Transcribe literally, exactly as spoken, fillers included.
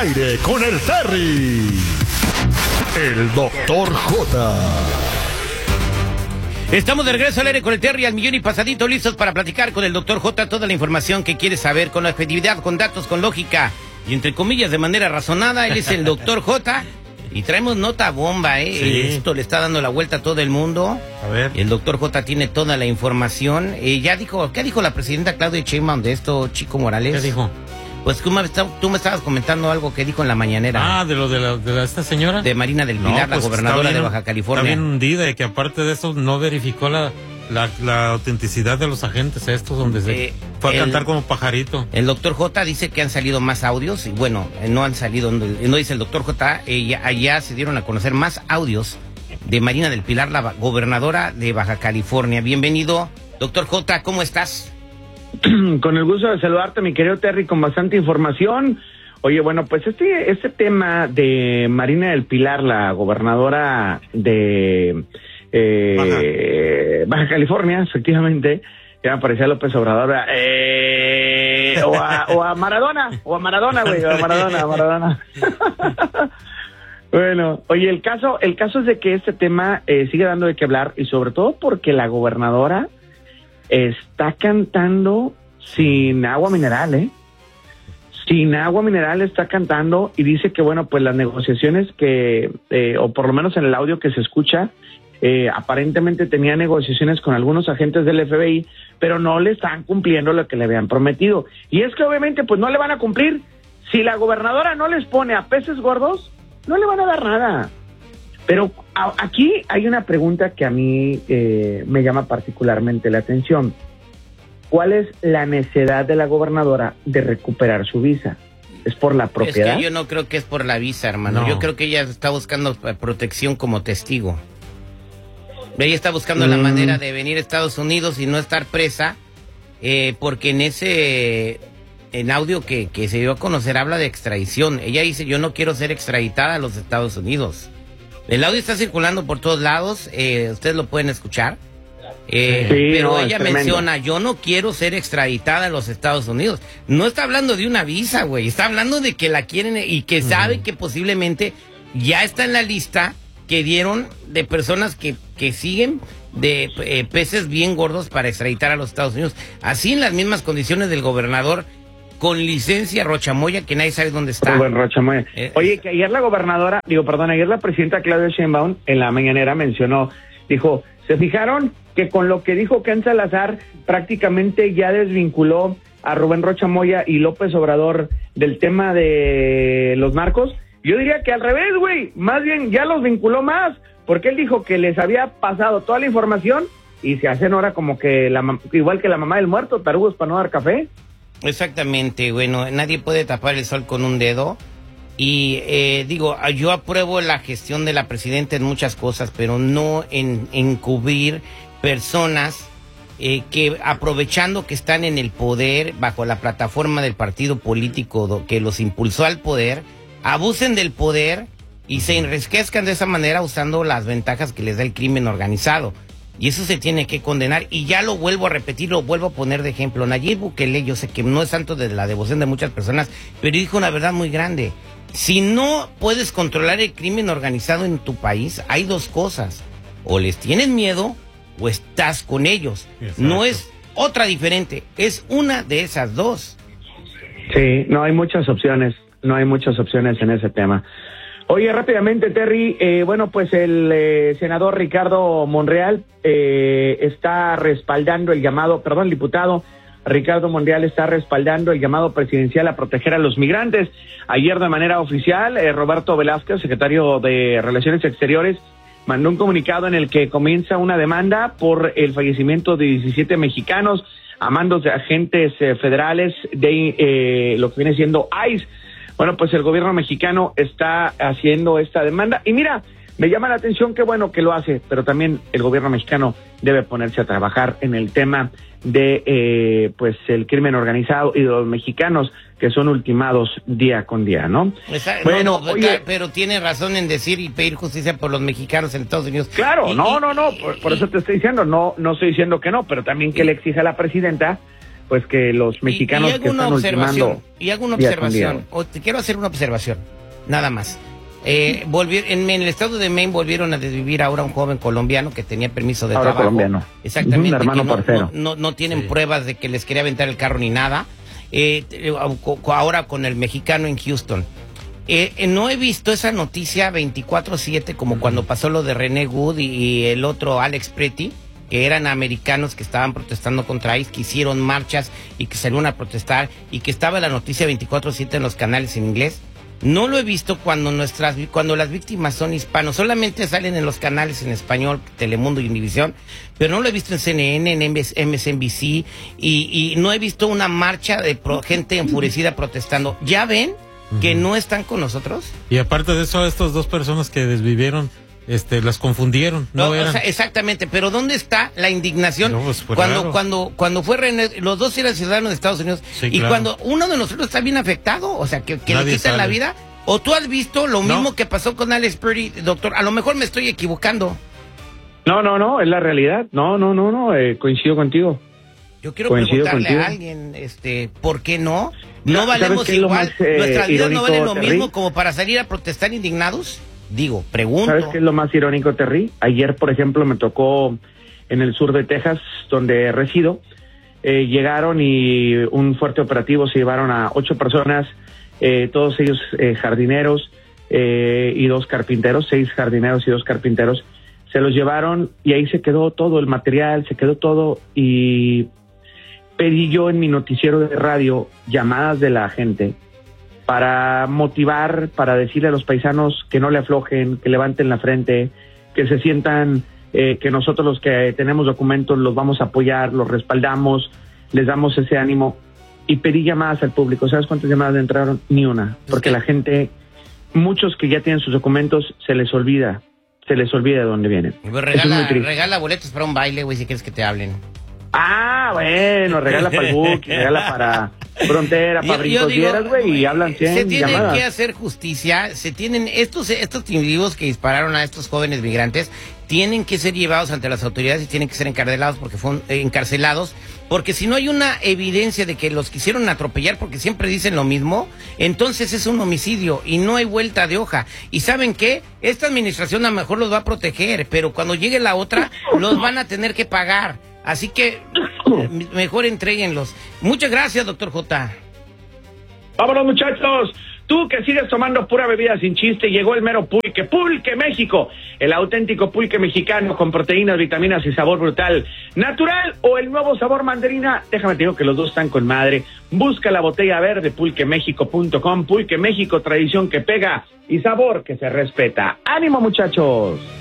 aire con el Terry. El doctor J. Estamos de regreso al aire con el Terry al millón y pasadito, listos para platicar con el doctor J toda la información que quieres saber, con la efectividad, con datos, con lógica y entre comillas de manera razonada. Él es el doctor J y traemos nota bomba, ¿eh? Sí. Esto le está dando la vuelta a todo el mundo. A ver. El doctor J tiene toda la información. Eh, ya dijo, ¿qué dijo la presidenta Claudia Sheinbaum de esto, Chico Morales? ¿Qué dijo? Pues tú me, tú me estabas comentando algo que dijo en la mañanera. Ah, de lo de, la, de la, esta señora. De Marina del Pilar, No, pues la gobernadora bien, de Baja California. Está bien hundida y que aparte de eso no verificó la, la, la autenticidad de los agentes estos donde se Eh, fue a el- cantar como pajarito. El doctor J dice que han salido más audios y bueno, eh, no han salido, no, no dice el doctor J, eh, ya- allá se dieron a conocer más audios de Marina del Pilar, la ba- gobernadora de Baja California. Bienvenido, doctor J, ¿cómo estás? Con el gusto de saludarte, mi querido Terry, con bastante información. Oye, bueno, pues este este tema de Marina del Pilar, la gobernadora de eh, Baja. Baja California, efectivamente, ya me parecía López Obrador, eh, o, a, o a Maradona, o a Maradona, güey, o a Maradona, a Maradona. Bueno, oye, el caso el caso es de que este tema eh, sigue dando de qué hablar y sobre todo porque la gobernadora está cantando sin agua mineral, ¿eh? Sin agua mineral está cantando y dice que, bueno, pues las negociaciones que, eh, o por lo menos en el audio que se escucha, eh, aparentemente tenía negociaciones con algunos agentes del F B I, pero no le están cumpliendo lo que le habían prometido. Y es que obviamente, pues no le van a cumplir. Si la gobernadora no les pone a peces gordos, no le van a dar nada. Pero a, aquí hay una pregunta que a mí eh, me llama particularmente la atención. ¿Cuál es la necesidad de la gobernadora de recuperar su visa? ¿Es por la propiedad? Es que yo no creo que es por la visa, hermano. No. Yo creo que ella está buscando eh, protección como testigo. Ella está buscando mm. la manera de venir a Estados Unidos y no estar presa, eh, porque en ese en audio que, que se dio a conocer habla de extradición. Ella dice, yo no quiero ser extraditada a los Estados Unidos. El audio está circulando por todos lados, eh, ustedes lo pueden escuchar. Eh, sí, pero no, ella menciona, yo no quiero ser extraditada a los Estados Unidos. No está hablando de una visa, güey. Está hablando de que la quieren y que sabe uh-huh. que posiblemente ya está en la lista que dieron de personas que, que siguen de eh, peces bien gordos para extraditar a los Estados Unidos. Así en las mismas condiciones del gobernador con licencia Rochamoya, que nadie sabe dónde está. Bueno, Rochamoya. Eh, Oye, que ayer la gobernadora, digo, perdón, ayer la presidenta Claudia Sheinbaum en la mañanera mencionó, dijo, ¿se fijaron que con lo que dijo Ken Salazar prácticamente ya desvinculó a Rubén Rochamoya y López Obrador del tema de los narcos? Yo diría que al revés, güey, más bien ya los vinculó más, porque él dijo que les había pasado toda la información y se hacen ahora como que la igual que la mamá del muerto, tarugos para no dar café. Exactamente, bueno, nadie puede tapar el sol con un dedo. Y eh, digo, yo apruebo la gestión de la presidenta en muchas cosas, pero no en encubrir personas eh, que aprovechando que están en el poder, bajo la plataforma del partido político do, que los impulsó al poder, abusen del poder y se enriquezcan de esa manera usando las ventajas que les da el crimen organizado. Y eso se tiene que condenar, y ya lo vuelvo a repetir, lo vuelvo a poner de ejemplo. Nayib Bukele, yo sé que no es santo de la devoción de muchas personas, pero dijo una verdad muy grande. Si no puedes controlar el crimen organizado en tu país, hay dos cosas. O les tienes miedo o estás con ellos. Exacto. No es otra diferente, es una de esas dos. Sí, no hay muchas opciones, no hay muchas opciones en ese tema. Oye, rápidamente, Terry, eh, bueno, pues el eh, senador Ricardo Monreal eh, está respaldando el llamado, perdón, el diputado Ricardo Monreal está respaldando el llamado presidencial a proteger a los migrantes. Ayer, de manera oficial, eh, Roberto Velázquez, secretario de Relaciones Exteriores, mandó un comunicado en el que comienza una demanda por el fallecimiento de diecisiete mexicanos a mandos de agentes eh, federales de eh, lo que viene siendo I C E. Bueno, pues el gobierno mexicano está haciendo esta demanda y mira, me llama la atención que bueno que lo hace, pero también el gobierno mexicano debe ponerse a trabajar en el tema de eh, pues el crimen organizado y de los mexicanos que son ultimados día con día, ¿no? Esa, bueno, no, no, oye, pero tiene razón en decir y pedir justicia por los mexicanos en Estados Unidos. Claro, y, no, y, no, no, por, por y, eso te estoy diciendo, no, no estoy diciendo que no, pero también que le exija a la presidenta pues que los mexicanos y, y hago que una están observación, ultimando y hago una día con observación, día. o te quiero hacer una observación, nada más. Eh, volvier, en, en el estado de Maine volvieron a desvivir ahora un joven colombiano que tenía permiso de Ahora trabajo. colombiano. Exactamente. Un hermano que no, parcero. no, no, no tienen Sí. pruebas de que les quería aventar el carro ni nada. Eh, ahora con el mexicano en Houston. Eh, eh, no he visto esa noticia veinticuatro siete como uh-huh. cuando pasó lo de René Good y, y el otro Alex Pretty, que eran americanos que estaban protestando contra ICE, que hicieron marchas y que salieron a protestar y que estaba la noticia veinticuatro siete en los canales en inglés. No lo he visto cuando nuestras cuando las víctimas son hispanos, solamente salen en los canales en español, Telemundo y Univisión, pero no lo he visto en C N N, en M S N B C, y, y no he visto una marcha de pro, gente enfurecida protestando. ¿Ya ven que uh-huh. no están con nosotros? Y aparte de eso, estas dos personas que desvivieron, este, las confundieron, no, no eran. O sea, exactamente, pero ¿dónde está la indignación? No, pues, pues, cuando, claro. cuando, cuando fue René, los dos eran ciudadanos de Estados Unidos, sí, y claro. cuando uno de nosotros está bien afectado, o sea, que, que le quitan sale. la vida, o tú has visto lo no. mismo que pasó con Alex Purdy, doctor, a lo mejor me estoy equivocando. No, no, no, es la realidad, no, no, no, no, eh, coincido contigo. Yo quiero coincido preguntarle contigo. a alguien, este, ¿por qué no? ¿No, no valemos igual? Más, eh, ¿Nuestras vidas no valen lo Terry? mismo como para salir a protestar indignados? Digo, pregunto. ¿Sabes qué es lo más irónico, Terry? Ayer, por ejemplo, me tocó en el sur de Texas, donde resido, eh, llegaron y un fuerte operativo, se llevaron a ocho personas, eh, todos ellos eh, jardineros eh, y dos carpinteros, seis jardineros y dos carpinteros, se los llevaron y ahí se quedó todo el material, se quedó todo, y pedí yo en mi noticiero de radio llamadas de la gente para motivar, para decirle a los paisanos que no le aflojen, que levanten la frente, que se sientan, eh, que nosotros los que tenemos documentos los vamos a apoyar, los respaldamos, les damos ese ánimo. Y pedí llamadas al público. ¿Sabes cuántas llamadas entraron? Ni una. Porque la gente, muchos que ya tienen sus documentos, se les olvida, se les olvida de dónde vienen. Pues regala, regala boletos para un baile, güey, si quieres que te hablen. Ah, bueno, regala para el book, regala para Frontera, para Brincos Dieras, güey, y hablan cien Se tiene llamadas. que hacer justicia, se tienen, estos estos individuos que dispararon a estos jóvenes migrantes, tienen que ser llevados ante las autoridades y tienen que ser encarcelados porque fueron eh, encarcelados, porque si no hay una evidencia de que los quisieron atropellar, porque siempre dicen lo mismo, entonces es un homicidio y no hay vuelta de hoja. Y ¿saben qué? Esta administración a lo mejor los va a proteger, pero cuando llegue la otra, los van a tener que pagar. Así que mejor entréguenlos. Muchas gracias, doctor J. Vámonos, muchachos. Tú que sigues tomando pura bebida sin chiste, llegó el mero pulque. Pulque México, el auténtico pulque mexicano con proteínas, vitaminas y sabor brutal. Natural o el nuevo sabor mandarina. Déjame te digo que los dos están con madre. Busca la botella verde, pulque méxico punto com. Pulque México, tradición que pega y sabor que se respeta. ¡Ánimo, muchachos!